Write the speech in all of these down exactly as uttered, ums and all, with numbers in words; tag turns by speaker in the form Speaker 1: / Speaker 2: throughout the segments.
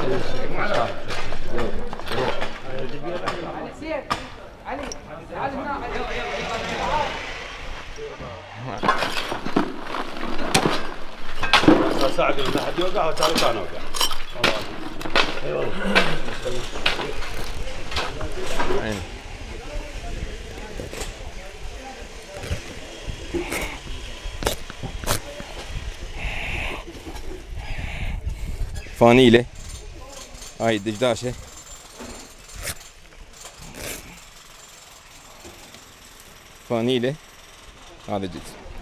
Speaker 1: ساعد إذا حد يوقع وتعرف أنا أوقع. أي والله.
Speaker 2: عين. فانيلة هاي الدشداشة فانيلة هذا جزء.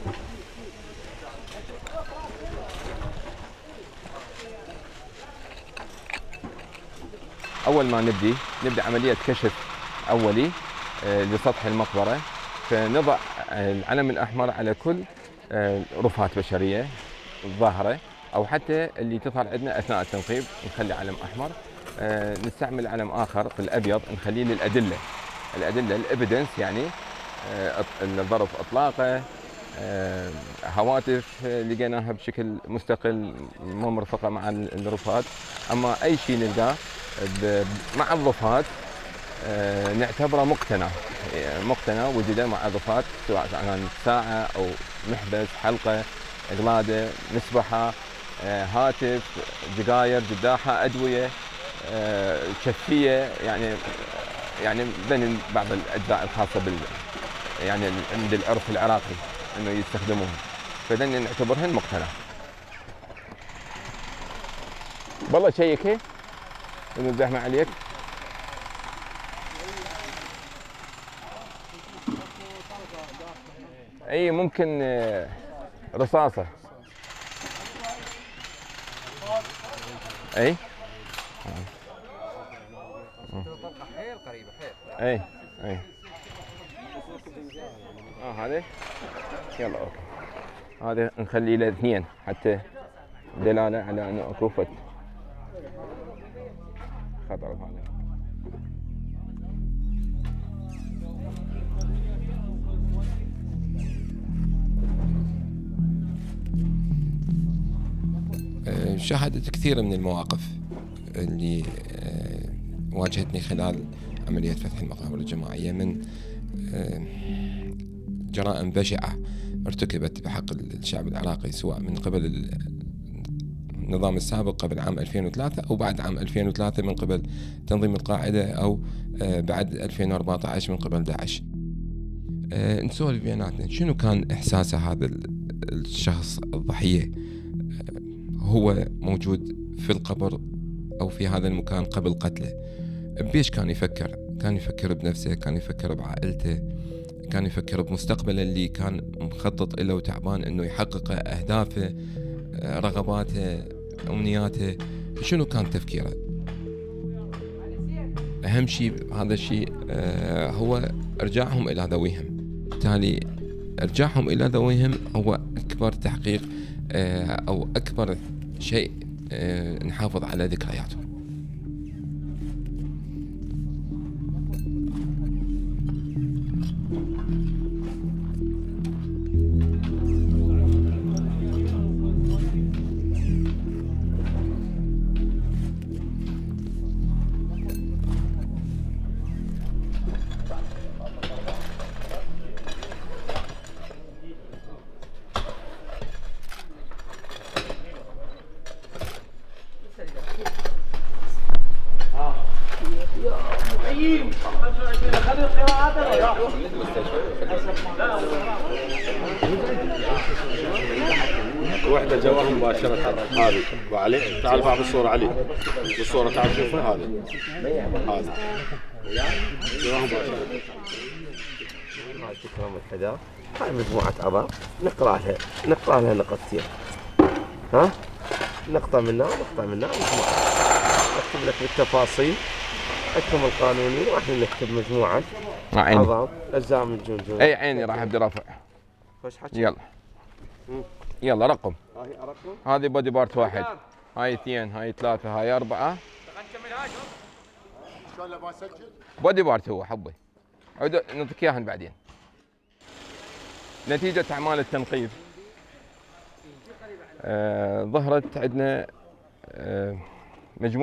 Speaker 2: أول ما نبدي نبدأ عملية كشف أولي لسطح المقبرة، فنضع العلم الأحمر على كل رفات بشرية الظاهرة أو حتى اللي تظهر عندنا أثناء التنقيب نخلي علم أحمر. نستعمل علم آخر في الأبيض نخليه للأدلة، الأدلة الإيفيدنس يعني الظرف إطلاقه، هواتف لقيناها بشكل مستقل مو مرفقة مع الرفات. أما أي شيء نلقاه مع الرفات نعتبره مقتنى مقتنى وجوده مع الرفات، سواء كانت ساعة أو محبس، حلقة، قلادة، مسبحة، هاتف، دقاير، جداحة، أدوية، شفية، يعني يعني بين بعض الأجزاء الخاصة بال يعني عند العرف العراقي إنه يستخدموها، فذن نعتبرهن مقتنى. والله شيك هيك إنه الزحمة عليك. اي ممكن رصاصة. اي
Speaker 3: حيل قريبة حيل.
Speaker 2: اي اي اه هذا يلا اوكي، هذا نخليه له اثنين حتى دلالة على انه اكو فت خطر هذا.
Speaker 4: شاهدت كثير من المواقف اللي واجهتني خلال عملية فتح المقابر الجماعية من جرائم بشعة ارتكبت بحق الشعب العراقي، سواء من قبل النظام السابق قبل عام ألفين وثلاثة أو بعد عام ألفين وثلاثة من قبل تنظيم القاعدة، أو بعد ألفين وأربعة عشر من قبل داعش. نسولف بيناتنا شنو كان إحساسه هذا الشخص الضحية هو موجود في القبر أو في هذا المكان قبل قتله؟ بيش كان يفكر؟ كان يفكر بنفسه، كان يفكر بعائلته، كان يفكر بمستقبله اللي كان مخطط له وتعبان إنه يحقق أهدافه، رغباته، أمنياته. شنو كان تفكيره؟ أهم شيء هذا الشيء هو إرجاعهم إلى ذويهم. بالتالي إرجاعهم إلى ذويهم هو أكبر تحقيق أو أكبر شيء نحافظ على ذكرياتهم.
Speaker 1: وحدة جواها مباشرة هذه وعلي، تعال بقى بالصورة علي، بالصورة تعال شوفها هذه هذه جواها مباشرة.
Speaker 5: هاي تكرم الحذاء، هاي مجموعة أعضاء نقرأ لها نقرأ لها نقطتين، ها نقطة منها ونقطة منها مجموعة، أكتب لك بالتفاصيل، أكتب القانوني وإحنا نكتب مجموعة أعضاء أجزاء من الجمجمة.
Speaker 2: أي عيني راح أبدي رفع. يلا يلا رقم.
Speaker 5: هاي أرقم.
Speaker 2: هذه بودي بارت واحد، هاي اثنين، هاي ثلاثة، هاي أربعة.
Speaker 6: شلون لما اسجل؟
Speaker 2: بودي بارت هو حبي. عود نعطيك إياهن بعدين. نتيجة أعمال التنقيب آه ظهرت عندنا آه